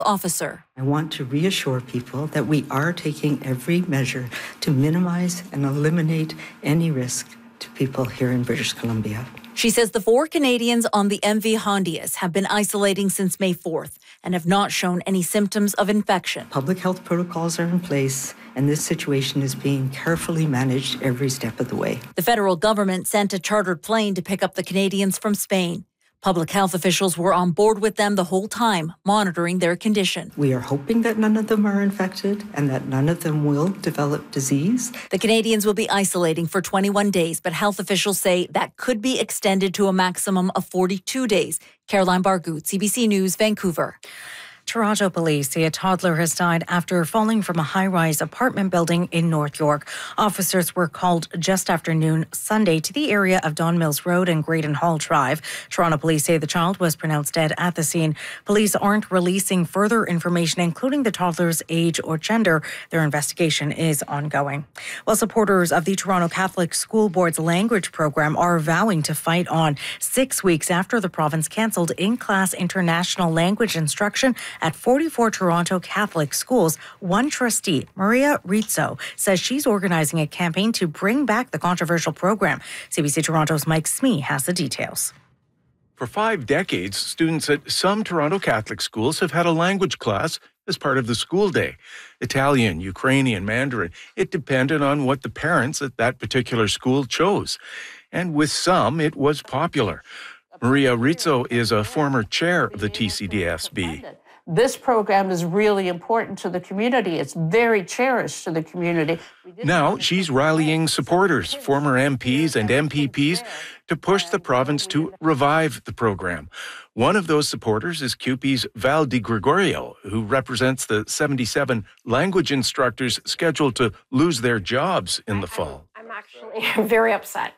officer. I want to reassure people that we are taking every measure to minimize and eliminate any risk to people here in British Columbia. She says the 4 Canadians on the MV Hondias have been isolating since May 4th and have not shown any symptoms of infection. Public health protocols are in place, and this situation is being carefully managed every step of the way. The federal government sent a chartered plane to pick up the Canadians from Spain. Public health officials were on board with them the whole time, monitoring their condition. We are hoping that none of them are infected and that none of them will develop disease. The Canadians will be isolating for 21 days, but health officials say that could be extended to a maximum of 42 days. Caroline Bargout, CBC News, Vancouver. Toronto police say a toddler has died after falling from a high-rise apartment building in North York. Officers were called just after noon Sunday to the area of Don Mills Road and Graydon Hall Drive. Toronto police say the child was pronounced dead at the scene. Police aren't releasing further information, including the toddler's age or gender. Their investigation is ongoing. While supporters of the Toronto Catholic School Board's language program are vowing to fight on 6 weeks after the province cancelled in-class international language instruction at 44 Toronto Catholic schools, one trustee, Maria Rizzo, says she's organizing a campaign to bring back the controversial program. CBC Toronto's Mike Smee has the details. For 5 decades, students at some Toronto Catholic schools have had a language class as part of the school day. Italian, Ukrainian, Mandarin. It depended on what the parents at that particular school chose. And with some, it was popular. Maria Rizzo is a former chair of the TCDSB. This program is really important to the community. It's very cherished to the community. Now she's rallying supporters, former MPs and MPPs, to push the province to revive the program. One of those supporters is CUPE's Val Di Gregorio, who represents the 77 language instructors scheduled to lose their jobs in the fall. I'm actually very upset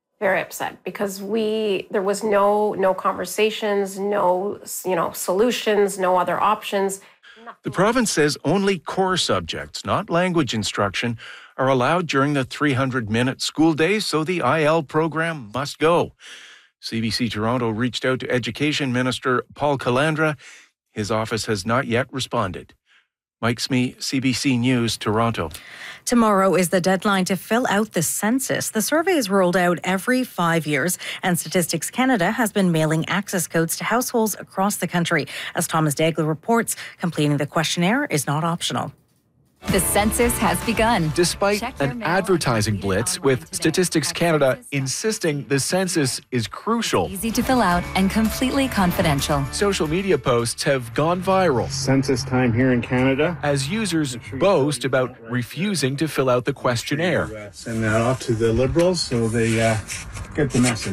because there was no conversations, no solutions, no other options. The province says only core subjects, not language instruction, are allowed during the 300-minute school day, so the IL program must go. CBC Toronto reached out to Education Minister Paul Calandra. His office has not yet responded. Mike Smee, CBC News, Toronto. Tomorrow is the deadline to fill out the census. The survey is rolled out every 5 years, and Statistics Canada has been mailing access codes to households across the country. As Thomas Daigle reports, completing the questionnaire is not optional. The census has begun. Despite an advertising blitz, with Statistics Canada insisting the census is crucial. Easy to fill out and completely confidential. Social media posts have gone viral. Census time here in Canada. As users boast about refusing to fill out the questionnaire. Send that off to the Liberals so they get the message.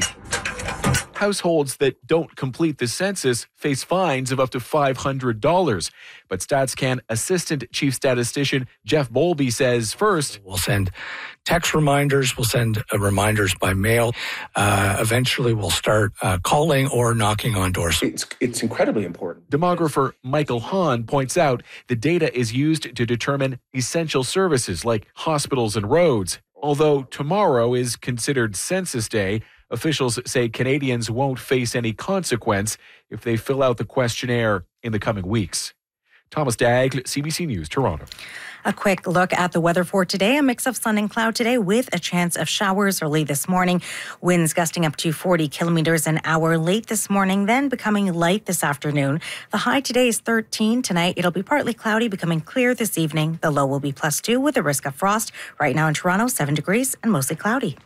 Households that don't complete the census face fines of up to $500. But StatsCan Assistant Chief Statistician Jeff Bowlby says first, we'll send text reminders, we'll send reminders by mail. Eventually, we'll start calling or knocking on doors. It's incredibly important. Demographer Michael Hahn points out the data is used to determine essential services like hospitals and roads. Although tomorrow is considered Census Day, officials say Canadians won't face any consequence if they fill out the questionnaire in the coming weeks. Thomas Daigle, CBC News, Toronto. A quick look at the weather for today. A mix of sun and cloud today with a chance of showers early this morning. Winds gusting up to 40 kilometers an hour late this morning, then becoming light this afternoon. The high today is 13. Tonight, it'll be partly cloudy, becoming clear this evening. The low will be +2 with a risk of frost. Right now in Toronto, 7 degrees and mostly cloudy.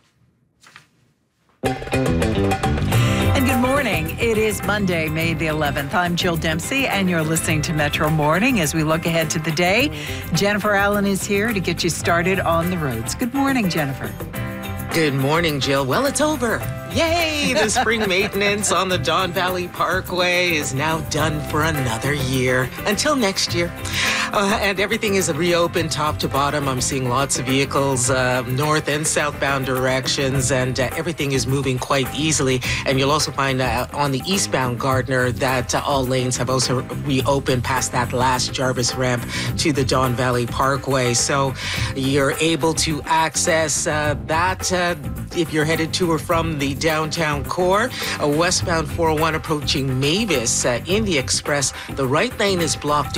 And good morning. It is Monday, May the 11th. I'm Jill Dempsey, and you're listening to Metro Morning as we look ahead to the day. Jennifer Allen is here to get you started on the roads. Good morning, Jennifer. Good morning, Jill. Well, it's over. Yay! The spring maintenance on the Don Valley Parkway is now done for another year. Until next year. And everything is reopened top to bottom. I'm seeing lots of vehicles north and southbound directions, and everything is moving quite easily. And you'll also find on the eastbound Gardner that all lanes have also reopened past that last Jarvis ramp to the Don Valley Parkway. So you're able to access that if you're headed to or from the downtown core. Westbound 401 approaching Mavis in the Express. The right lane is blocked